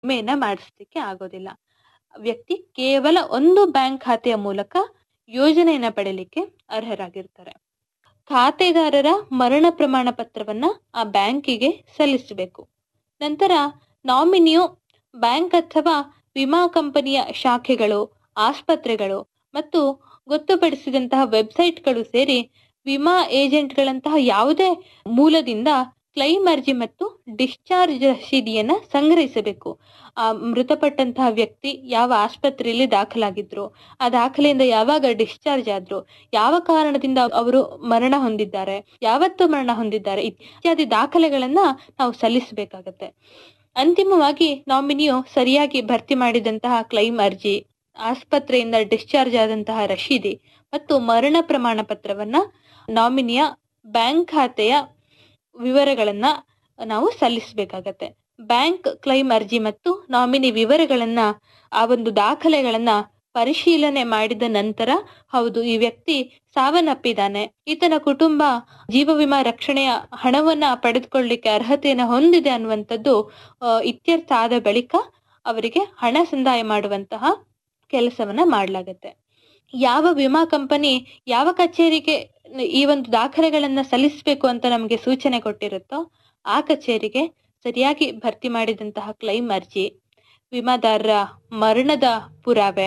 ವಿಮೆಯನ್ನ ಮಾಡಿಸ್ಲಿಕ್ಕೆ ಆಗೋದಿಲ್ಲ. ವ್ಯಕ್ತಿ ಕೇವಲ ಒಂದು ಬ್ಯಾಂಕ್ ಖಾತೆಯ ಮೂಲಕ ಯೋಜನೆಯನ್ನ ಪಡೆಯಲಿಕ್ಕೆ ಅರ್ಹರಾಗಿರ್ತಾರೆ. ಖಾತೆದಾರರ ಮರಣ ಪ್ರಮಾಣ ಪತ್ರವನ್ನ ಆ ಬ್ಯಾಂಕಿಗೆ ಸಲ್ಲಿಸಬೇಕು. ನಂತರ ನಾಮಿನಿಯು ಬ್ಯಾಂಕ್ ಅಥವಾ ವಿಮಾ ಕಂಪನಿಯ ಶಾಖೆಗಳು, ಆಸ್ಪತ್ರೆಗಳು ಮತ್ತು ಗೊತ್ತುಪಡಿಸಿದಂತಹ ವೆಬ್ಸೈಟ್ಗಳು ಸೇರಿ ವಿಮಾ ಏಜೆಂಟ್ಗಳಂತಹ ಯಾವುದೇ ಮೂಲದಿಂದ ಕ್ಲೈಮ್ ಅರ್ಜಿ ಮತ್ತು ಡಿಸ್ಚಾರ್ಜ್ ರಸೀದಿಯನ್ನ ಸಂಗ್ರಹಿಸಬೇಕು. ಆ ಮೃತಪಟ್ಟಂತಹ ವ್ಯಕ್ತಿ ಯಾವ ಆಸ್ಪತ್ರೆಯಲ್ಲಿ ದಾಖಲಾಗಿದ್ರು, ಆ ದಾಖಲೆಯಿಂದ ಯಾವಾಗ ಡಿಸ್ಚಾರ್ಜ್ ಆದ್ರು, ಯಾವ ಕಾರಣದಿಂದ ಅವರು ಮರಣ ಹೊಂದಿದ್ದಾರೆ, ಯಾವತ್ತು ಮರಣ ಹೊಂದಿದ್ದಾರೆ ಇತ್ಯಾದಿ ದಾಖಲೆಗಳನ್ನ ನಾವು ಸಲ್ಲಿಸಬೇಕಾಗತ್ತೆ. ಅಂತಿಮವಾಗಿ ನಾಮಿನಿಯು ಸರಿಯಾಗಿ ಭರ್ತಿ ಮಾಡಿದಂತಹ ಕ್ಲೈಮ್ ಅರ್ಜಿ, ಆಸ್ಪತ್ರೆಯಿಂದ ಡಿಸ್ಚಾರ್ಜ್ ಆದಂತಹ ರಶೀದಿ ಮತ್ತು ಮರಣ ಪ್ರಮಾಣ ಪತ್ರವನ್ನ ನಾಮಿನಿಯ ಬ್ಯಾಂಕ್ ಖಾತೆಯ ವಿವರಗಳನ್ನ ನಾವು ಸಲ್ಲಿಸಬೇಕಾಗತ್ತೆ. ಬ್ಯಾಂಕ್ ಕ್ಲೈಮ್ ಅರ್ಜಿ ಮತ್ತು ನಾಮಿನಿ ವಿವರಗಳನ್ನ, ಆ ಒಂದು ದಾಖಲೆಗಳನ್ನ ಪರಿಶೀಲನೆ ಮಾಡಿದ ನಂತರ ಹೌದು ಈ ವ್ಯಕ್ತಿ ಸಾವನ್ನಪ್ಪಿದ್ದಾನೆ, ಈತನ ಕುಟುಂಬ ಜೀವ ವಿಮಾ ರಕ್ಷಣೆಯ ಹಣವನ್ನ ಪಡೆದುಕೊಳ್ಳಲಿಕ್ಕೆ ಅರ್ಹತೆಯನ್ನು ಹೊಂದಿದೆ ಅನ್ನುವಂಥದ್ದು ಇತ್ಯರ್ಥ ಆದ ಬಳಿಕ ಅವರಿಗೆ ಹಣ ಸಂದಾಯ ಮಾಡುವಂತಹ ಕೆಲಸವನ್ನ ಮಾಡಲಾಗತ್ತೆ. ಯಾವ ವಿಮಾ ಕಂಪನಿ ಯಾವ ಕಚೇರಿಗೆ ಈ ಒಂದು ದಾಖಲೆಗಳನ್ನ ಸಲ್ಲಿಸಬೇಕು ಅಂತ ನಮಗೆ ಸೂಚನೆ ಕೊಟ್ಟಿರುತ್ತೋ ಆ ಕಚೇರಿಗೆ ಸರಿಯಾಗಿ ಭರ್ತಿ ಮಾಡಿದಂತಹ ಕ್ಲೈಮ್ ಅರ್ಜಿ, ವಿಮಾದಾರರ ಮರಣದ ಪುರಾವೆ,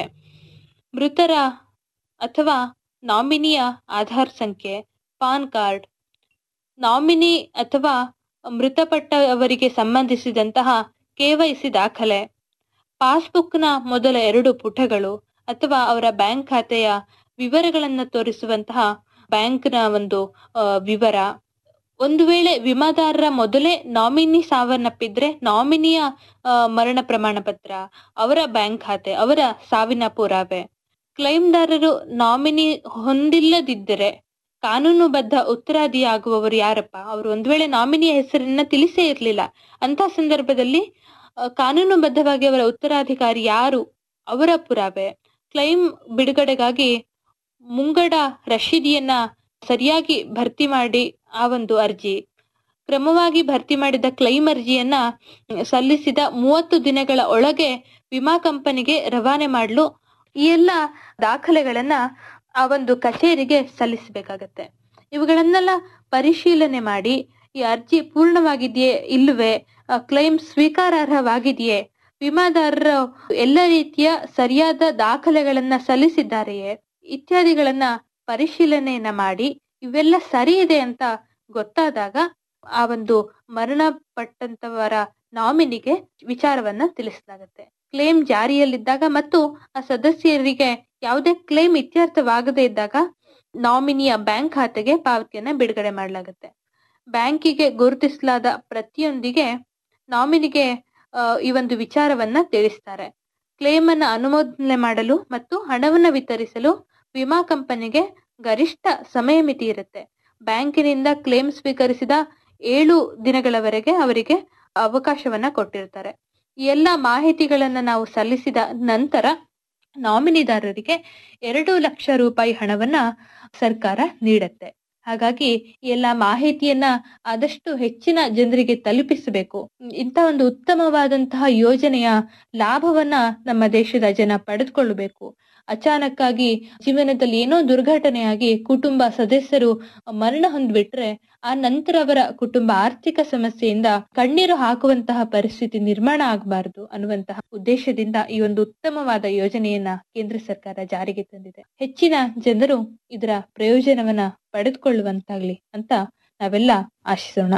ಮೃತರ ಅಥವಾ ನಾಮಿನಿಯ ಆಧಾರ್ ಸಂಖ್ಯೆ, ಪಾನ್ ಕಾರ್ಡ್, ನಾಮಿನಿ ಅಥವಾ ಮೃತಪಟ್ಟವರಿಗೆ ಸಂಬಂಧಿಸಿದಂತಹ KYC ದಾಖಲೆ, ಪಾಸ್ಬುಕ್ನ ಮೊದಲ 2 ಪುಟಗಳು ಅಥವಾ ಅವರ ಬ್ಯಾಂಕ್ ಖಾತೆಯ ವಿವರಗಳನ್ನ ತೋರಿಸುವಂತಹ ಬ್ಯಾಂಕ್ನ ಒಂದು ವಿವರ. ಒಂದು ವೇಳೆ ವಿಮಾದಾರರ ಮೊದಲೇ ನಾಮಿನಿ ಸಾವನ್ನಪ್ಪಿದ್ರೆ ನಾಮಿನಿಯ ಮರಣ ಪ್ರಮಾಣ ಪತ್ರ, ಅವರ ಬ್ಯಾಂಕ್ ಖಾತೆ, ಅವರ ಸಾವಿನ ಪುರಾವೆ. ಕ್ಲೈಮ್ದಾರರು ನಾಮಿನಿ ಹೊಂದಿಲ್ಲದಿದ್ದರೆ ಕಾನೂನುಬದ್ಧ ಉತ್ತರಾದಿಯಾಗುವವರು ಯಾರಪ್ಪ, ಅವರು ಒಂದು ವೇಳೆ ನಾಮಿನಿಯ ಹೆಸರನ್ನ ತಿಳಿಸೇ ಇರಲಿಲ್ಲ, ಅಂತ ಸಂದರ್ಭದಲ್ಲಿ ಕಾನೂನುಬದ್ಧವಾಗಿ ಅವರ ಉತ್ತರಾಧಿಕಾರಿ ಯಾರು, ಅವರ ಪುರಾವೆ. ಕ್ಲೈಮ್ ಬಿಡುಗಡೆಗಾಗಿ ಮುಂಗಡ ರಶೀದಿಯನ್ನ ಸರಿಯಾಗಿ ಭರ್ತಿ ಮಾಡಿ ಆ ಒಂದು ಅರ್ಜಿ, ಕ್ರಮವಾಗಿ ಭರ್ತಿ ಮಾಡಿದ ಕ್ಲೈಮ್ ಅರ್ಜಿಯನ್ನ ಸಲ್ಲಿಸಿದ 30 ದಿನಗಳ ಒಳಗೆ ವಿಮಾ ಕಂಪನಿಗೆ ರವಾನೆ ಮಾಡಲು ಈ ಎಲ್ಲ ದಾಖಲೆಗಳನ್ನ ಆ ಒಂದು ಕಚೇರಿಗೆ ಸಲ್ಲಿಸಬೇಕಾಗತ್ತೆ. ಇವುಗಳನ್ನೆಲ್ಲ ಪರಿಶೀಲನೆ ಮಾಡಿ ಈ ಅರ್ಜಿ ಪೂರ್ಣವಾಗಿದೆಯೇ ಇಲ್ಲವೇ, ಕ್ಲೈಮ್ ಸ್ವೀಕಾರಾರ್ಹವಾಗಿದೆಯೇ, ವಿಮಾದಾರರು ಎಲ್ಲ ರೀತಿಯ ಸರಿಯಾದ ದಾಖಲೆಗಳನ್ನ ಸಲ್ಲಿಸಿದ್ದಾರೆಯೇ ಇತ್ಯಾದಿಗಳನ್ನ ಪರಿಶೀಲನೆಯನ್ನ ಮಾಡಿ ಇವೆಲ್ಲ ಸರಿ ಇದೆ ಅಂತ ಗೊತ್ತಾದಾಗ ಆ ಒಂದು ಮರಣ ಪಟ್ಟಂತವರ ನಾಮಿನಿಗೆ ವಿಚಾರವನ್ನ ತಿಳಿಸಲಾಗುತ್ತೆ. ಕ್ಲೇಮ್ ಜಾರಿಯಲ್ಲಿದ್ದಾಗ ಮತ್ತು ಆ ಸದಸ್ಯರಿಗೆ ಯಾವುದೇ ಕ್ಲೇಮ್ ಇತ್ಯರ್ಥವಾಗದೇ ಇದ್ದಾಗ ನಾಮಿನಿಯ ಬ್ಯಾಂಕ್ ಖಾತೆಗೆ ಪಾವತಿಯನ್ನ ಬಿಡುಗಡೆ ಮಾಡಲಾಗುತ್ತೆ. ಬ್ಯಾಂಕಿಗೆ ಗುರುತಿಸಲಾದ ಪ್ರತಿಯೊಂದಿಗೆ ನಾಮಿನಿಗೆ ಈ ಒಂದು ವಿಚಾರವನ್ನ ತಿಳಿಸ್ತಾರೆ. ಕ್ಲೇಮ್ ಅನ್ನ ಅನುಮೋದನೆ ಮಾಡಲು ಮತ್ತು ಹಣವನ್ನ ವಿತರಿಸಲು ವಿಮಾ ಕಂಪನಿಗೆ ಗರಿಷ್ಠ ಸಮಯ ಮಿತಿ ಇರುತ್ತೆ. ಬ್ಯಾಂಕಿನಿಂದ ಕ್ಲೇಮ್ ಸ್ವೀಕರಿಸಿದ 7 ದಿನಗಳವರೆಗೆ ಅವರಿಗೆ ಅವಕಾಶವನ್ನ ಕೊಟ್ಟಿರ್ತಾರೆ. ಈ ಎಲ್ಲ ಮಾಹಿತಿಗಳನ್ನ ನಾವು ಸಲ್ಲಿಸಿದ ನಂತರ ನಾಮಿನಿದಾರರಿಗೆ 2 ಲಕ್ಷ ರೂಪಾಯಿ ಹಣವನ್ನ ಸರ್ಕಾರ ನೀಡುತ್ತೆ. ಹಾಗಾಗಿ ಎಲ್ಲ ಮಾಹಿತಿಯನ್ನ ಆದಷ್ಟು ಹೆಚ್ಚಿನ ಜನರಿಗೆ ತಲುಪಿಸಬೇಕು. ಇಂಥ ಒಂದು ಉತ್ತಮವಾದಂತಹ ಯೋಜನೆಯ ಲಾಭವನ್ನ ನಮ್ಮ ದೇಶದ ಜನ ಪಡೆದುಕೊಳ್ಳಬೇಕು. ಅಚಾನಕ್ಕಾಗಿ ಜೀವನದಲ್ಲಿ ಏನೋ ದುರ್ಘಟನೆಯಾಗಿ ಕುಟುಂಬ ಸದಸ್ಯರು ಮರಣ ಹೊಂದ್ಬಿಟ್ರೆ ಆ ನಂತರ ಅವರ ಕುಟುಂಬ ಆರ್ಥಿಕ ಸಮಸ್ಯೆಯಿಂದ ಕಣ್ಣೀರು ಹಾಕುವಂತಹ ಪರಿಸ್ಥಿತಿ ನಿರ್ಮಾಣ ಆಗಬಾರದು ಅನ್ನುವಂತಹ ಉದ್ದೇಶದಿಂದ ಈ ಒಂದು ಉತ್ತಮವಾದ ಯೋಜನೆಯನ್ನ ಕೇಂದ್ರ ಸರ್ಕಾರ ಜಾರಿಗೆ ತಂದಿದೆ. ಹೆಚ್ಚಿನ ಜನರು ಇದರ ಪ್ರಯೋಜನವನ್ನ ಪಡೆದುಕೊಳ್ಳುವಂತಾಗ್ಲಿ ಅಂತ ನಾವೆಲ್ಲ ಆಶಿಸೋಣ.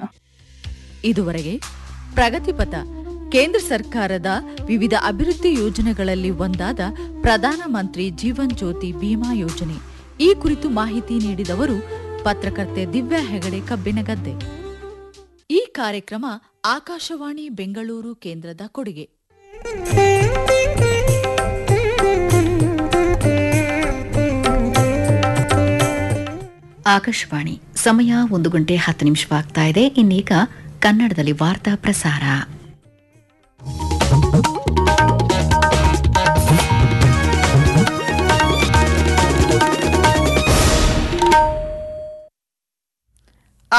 ಇದುವರೆಗೆ ಪ್ರಗತಿಪಥ ಕೇಂದ್ರ ಸರ್ಕಾರದ ವಿವಿಧ ಅಭಿವೃದ್ಧಿ ಯೋಜನೆಗಳಲ್ಲಿ ಒಂದಾದ ಪ್ರಧಾನಮಂತ್ರಿ ಜೀವನ್ ಜ್ಯೋತಿ ಬಿಮಾ ಯೋಜನೆ ಈ ಕುರಿತು ಮಾಹಿತಿ ನೀಡಿದವರು ಪತ್ರಕರ್ತೆ ದಿವ್ಯಾ ಹೆಗಡೆ ಕಬ್ಬಿನಗದ್ದೆ. ಈ ಕಾರ್ಯಕ್ರಮ ಆಕಾಶವಾಣಿ ಬೆಂಗಳೂರು ಕೇಂದ್ರದ ಕೊಡುಗೆ. ಆಕಾಶವಾಣಿ ಸಮಯ 1:10 ಇನ್ನೀಗ ಕನ್ನಡದಲ್ಲಿ ವಾರ್ತಾ ಪ್ರಸಾರ.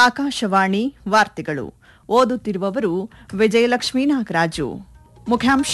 ಆಕಾಶವಾಣಿ ವಾರ್ತೆಗಳು ಓದುತ್ತಿರುವವರು ವಿಜಯಲಕ್ಷ್ಮೀ ನಾಗರಾಜು. ಮುಖ್ಯಾಂಶ